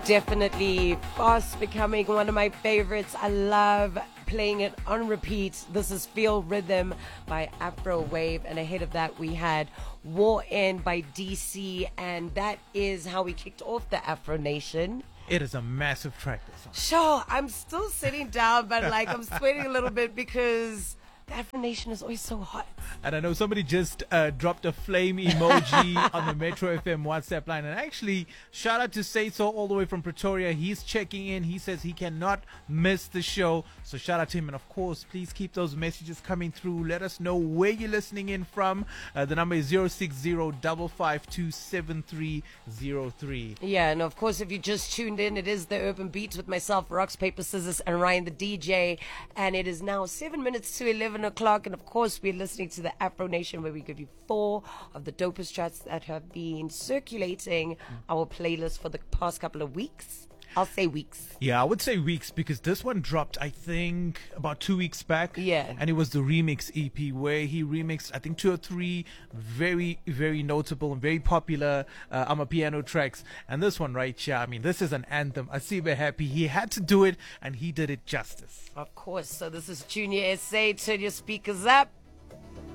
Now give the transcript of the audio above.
Definitely fast becoming one of my favorites. I love playing it on repeat. This is Feel Rhythm by Afro Wave, and ahead of that we had War End by DC, and that is how we kicked off the Afro Nation. It is a massive track, this song. Sure, I'm still sitting down, but like I'm sweating a little bit because the Afro Nation is always so hot. And I know somebody just dropped a flame emoji on the Metro FM WhatsApp line. And actually, shout out to Say So all the way from Pretoria. He's checking in. He says he cannot miss the show. So shout out to him. And of course, please keep those messages coming through. Let us know where you're listening in from. The number is 060-552-7303. Yeah, and of course, if you just tuned in, it is the Urban Beats with myself, Rocks, Paper, Scissors, and Ryan, the DJ. And it is now 7 minutes to 11 o'clock. And of course, we're listening to the Afro Nation, where we give you 4 of the dopest tracks that have been circulating our playlist for the past couple of weeks. I'll say weeks. Yeah, I would say weeks, because this one dropped, I think, about 2 weeks back. Yeah. And it was the remix EP where he remixed, I think, 2 or 3 very, very notable and very popular Amapiano tracks. And this one right here, I mean, this is an anthem. Asibe Happy. He had to do it, and he did it justice. Of course. So this is Junior SA. Turn your speakers up.